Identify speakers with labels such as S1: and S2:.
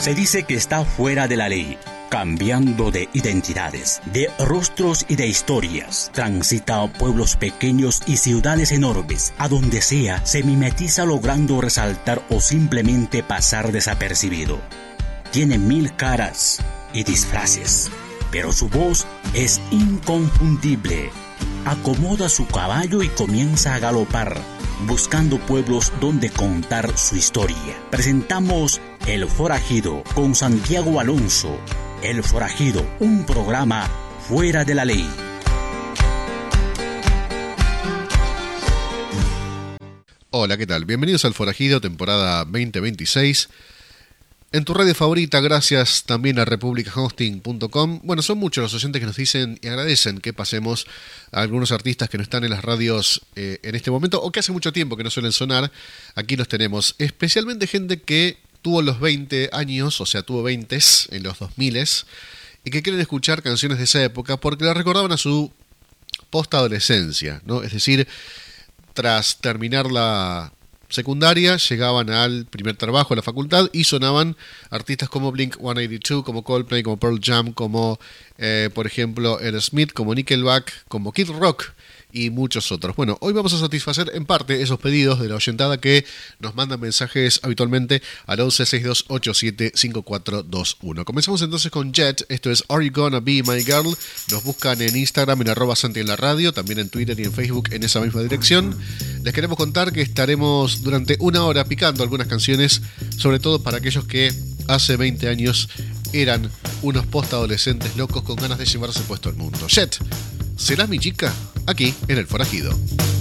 S1: Se dice que está fuera de la ley, cambiando de identidades, de rostros y de historias. Transita a pueblos pequeños y ciudades enormes. A donde sea, se mimetiza logrando resaltar o simplemente pasar desapercibido. Tiene 1000 caras y disfraces, pero su voz es inconfundible. Acomoda su caballo y comienza a galopar, buscando pueblos donde contar su historia. Presentamos El Forajido con Santiago Alonso. El Forajido, un programa fuera de la ley.
S2: Hola, ¿qué tal? Bienvenidos al Forajido, temporada 2026. En tu radio favorita, gracias también a republicahosting.com. Bueno, son muchos los oyentes que nos dicen y agradecen que pasemos a algunos artistas que no están en las radios en este momento o que hace mucho tiempo que no suelen sonar. Aquí los tenemos, especialmente gente que tuvo los 20 años, o sea, tuvo 20 en los 2000 y que quieren escuchar canciones de esa época porque la recordaban a su postadolescencia, ¿no? Es decir, tras terminar la secundaria, llegaban al primer trabajo, a la facultad, y sonaban artistas como Blink-182, como Coldplay, como Pearl Jam, como, por ejemplo, Aerosmith, como Nickelback, como Kid Rock y muchos otros. Bueno, hoy vamos a satisfacer en parte esos pedidos de la oyentada que nos mandan mensajes habitualmente al 1162875421. Comenzamos entonces con Jet. Esto es Are You Gonna Be My Girl. Nos buscan en Instagram en @Santi en la radio, también en Twitter y en Facebook en esa misma dirección. Les queremos contar que estaremos durante una hora picando algunas canciones, sobre todo para aquellos que hace 20 años eran unos postadolescentes locos con ganas de llevarse puesto el mundo. Jet, ¿serás mi chica? Aquí en El Forajido.